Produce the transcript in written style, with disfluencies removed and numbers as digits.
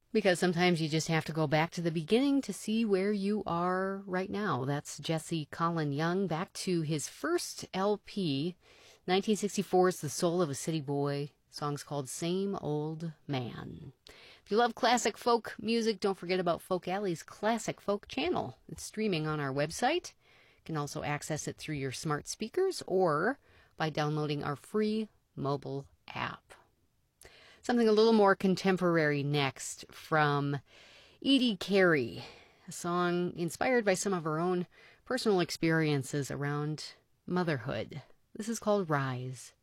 Because sometimes you just have to go back to the beginning to see where you are right now. That's Jesse Colin Young, back to his first LP, 1964's The Soul of a City Boy. Song's called Same Old Man. If you love classic folk music, don't forget about Folk Alley's Classic Folk channel. It's streaming on our website. You can also access it through your smart speakers or by downloading our free mobile app. Something a little more contemporary next from Edie Carey, a song inspired by some of her own personal experiences around motherhood. This is called Rise.